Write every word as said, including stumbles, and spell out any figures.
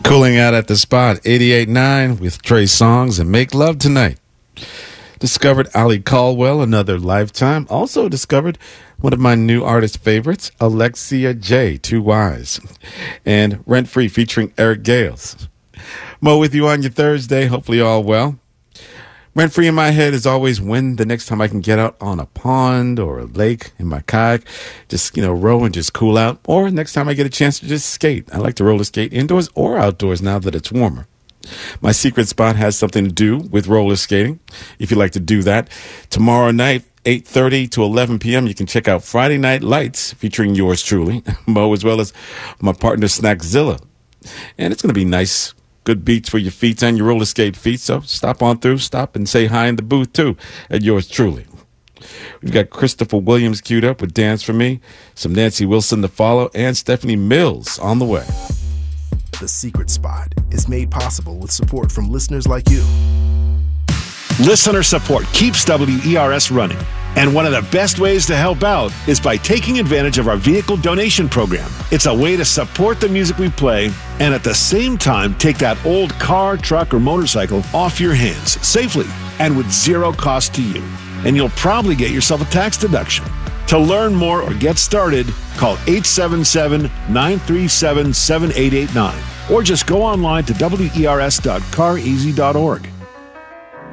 Cooling out at the spot, eighty-eight point nine with Trey Songz and Make Love Tonight. Discovered Ali Caldwell, another Lifetime. Also discovered one of my new artist favorites, Alexia J, Two Wise. And Rent Free featuring Eric Gales. Mo with you on your Thursday. Hopefully all well. Rent Free in my head is always when the next time I can get out on a pond or a lake in my kayak, just, you know, row and just cool out. Or next time I get a chance to just skate. I like to roller skate indoors or outdoors now that it's warmer. My secret spot has something to do with roller skating. If you'd like to do that, tomorrow night, eight thirty to eleven p.m., you can check out Friday Night Lights featuring yours truly, Mo, as well as my partner Snackzilla. And it's going to be nice. Good beats for your feet and your roller skate feet. So stop on through, stop and say hi in the booth too at yours truly. We've got Christopher Williams queued up with Dance For Me, some Nancy Wilson to follow, and Stephanie Mills on the way. The Secret Spot is made possible with support from listeners like you. Listener support keeps W E R S running. And one of the best ways to help out is by taking advantage of our vehicle donation program. It's a way to support the music we play and at the same time take that old car, truck, or motorcycle off your hands safely and with zero cost to you. And you'll probably get yourself a tax deduction. To learn more or get started, call eight seven seven, nine three seven, seven eight eight nine or just go online to W E R S dot car easy dot org.